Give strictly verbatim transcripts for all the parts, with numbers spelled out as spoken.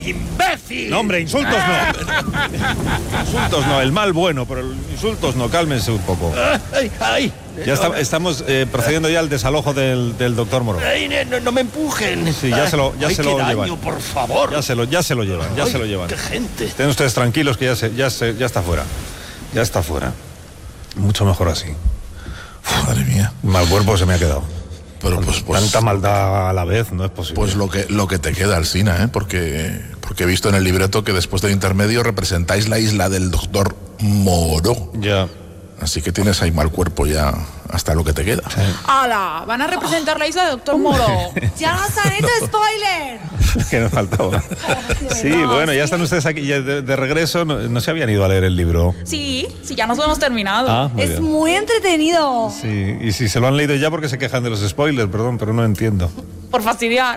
¡Imbécil! No, hombre, insultos no. Insultos no, el mal bueno, pero insultos no, cálmense un poco. ¡Ay, ay! Ya está, estamos eh, procediendo ya al desalojo del, del doctor Moró. Ay, no, no me empujen. Sí, ya se lo, ya ay, se qué lo daño, llevan. por favor. Ya se lo, ya se lo llevan, ya ay, se lo llevan. ¡Qué gente! Estén ustedes tranquilos que ya, se, ya, se, ya está fuera. Ya está fuera. Mucho mejor así. Uf, madre mía. Mal cuerpo se me ha quedado. Pero pues, pues tanta maldad a la vez no es posible. Pues lo que lo que te queda, Alsina, ¿eh? Porque porque he visto en el libreto que después del intermedio representáis la isla del doctor Moró. Ya. Así que tienes ahí mal cuerpo ya hasta lo que te queda. Sí. ¡Hala! Van a representar la isla de doctor Moró. ¡Ya nos han hecho spoiler! Que nos faltaba. Sí, bueno, ya están ustedes aquí ya de, de regreso. No, no se habían ido a leer el libro. Sí, sí, ya nos hemos terminado. Ah, muy Es bien. muy entretenido. Sí, y si se lo han leído ya porque se quejan de los spoilers, perdón, pero no entiendo. Por fastidiar.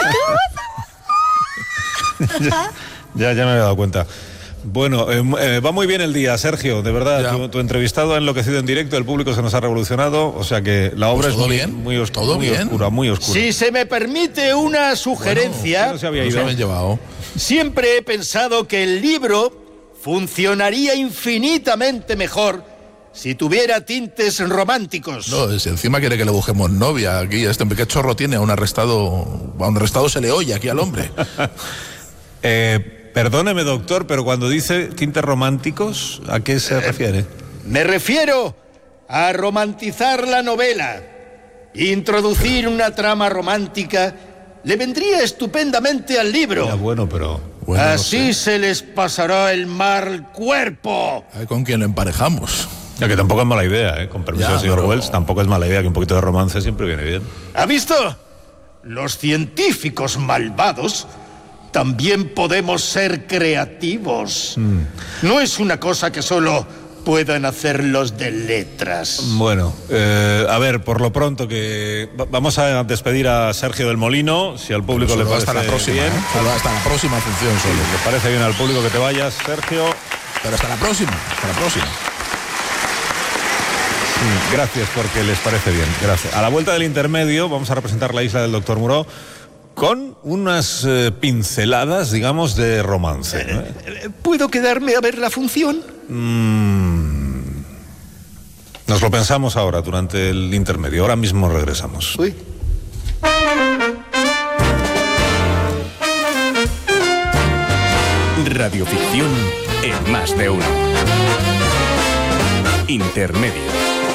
ya, ya, ya me había dado cuenta. Bueno, eh, eh, va muy bien el día, Sergio, de verdad. Tu, tu entrevistado ha enloquecido en directo, el público se nos ha revolucionado, o sea que la obra Pues es muy, bien, muy, os- todo muy bien. oscura, muy oscura. Si se me permite una sugerencia, Bueno, no se había Nos ido. habéis llevado. siempre he pensado que el libro funcionaría infinitamente mejor si tuviera tintes románticos. No, si encima quiere que le busquemos novia aquí, este qué chorro tiene, a un arrestado, a un arrestado se le oye aquí al hombre. Eh, perdóneme, doctor, pero cuando dice tintes románticos, ¿a qué se refiere? Me refiero a romantizar la novela. Introducir una trama romántica le vendría estupendamente al libro. Ya, bueno, pero... Bueno, no Así sé. se les pasará el mal cuerpo. A ver con quién lo emparejamos. Ya que tampoco es mala idea, ¿eh? Con permiso Ya, del señor pero- Wells, tampoco es mala idea, que un poquito de romance siempre viene bien. ¿Ha visto? Los científicos malvados también podemos ser creativos. Mm. No es una cosa que solo puedan hacer los de letras. Bueno, eh, a ver, por lo pronto que va- vamos a despedir a Sergio del Molino, si al público le Solo parece hasta la próxima, bien. ¿eh? Solo hasta la próxima función solo. ¿Le parece bien al público que te vayas, Sergio? Pero hasta la próxima, hasta la próxima. Sí, gracias porque les parece bien, gracias. A la vuelta del intermedio vamos a representar la isla del doctor Moró con unas eh, pinceladas, digamos, de romance, ¿no? Eh, ¿Puedo quedarme a ver la función? Mm. Nos lo pensamos ahora, durante el intermedio. Ahora mismo regresamos. Uy. Radioficción en más de uno. Intermedio.